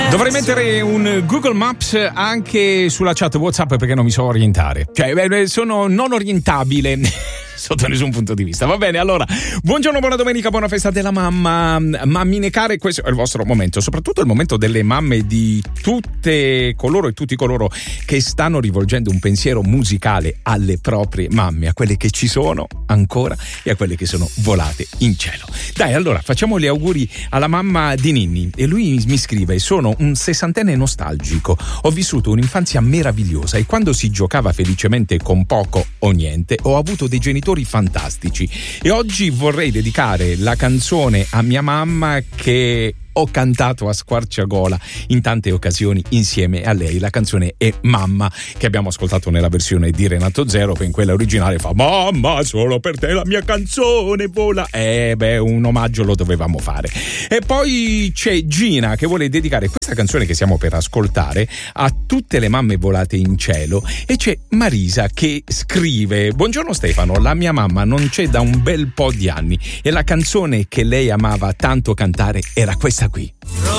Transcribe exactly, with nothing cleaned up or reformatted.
Dovrei mettere un Google Maps anche sulla chat WhatsApp perché non mi so orientare. Cioè, sono non orientabile sotto nessun punto di vista. Va bene, allora, buongiorno, buona domenica, buona festa della mamma. Mammine care, questo è il vostro momento, soprattutto il momento delle mamme di tutte coloro e tutti coloro che stanno rivolgendo un pensiero musicale alle proprie mamme, a quelle che ci sono ancora e a quelle che sono volate in cielo. Dai, allora, facciamo gli auguri alla mamma di Ninni. E lui mi scrive: sono un sessantenne nostalgico, ho vissuto un'infanzia meravigliosa e quando si giocava felicemente con poco o niente ho avuto dei genitori fantastici e oggi vorrei dedicare la canzone a mia mamma che ho cantato a squarciagola in tante occasioni insieme a lei. La canzone è Mamma, che abbiamo ascoltato nella versione di Renato Zero, che in quella originale fa mamma solo per te la mia canzone vola. Eh beh, un omaggio lo dovevamo fare. E poi c'è Gina che vuole dedicare questa canzone che stiamo per ascoltare a tutte le mamme volate in cielo, e c'è Marisa che scrive: buongiorno Stefano, la mia mamma non c'è da un bel po' di anni e la canzone che lei amava tanto cantare era questa qui.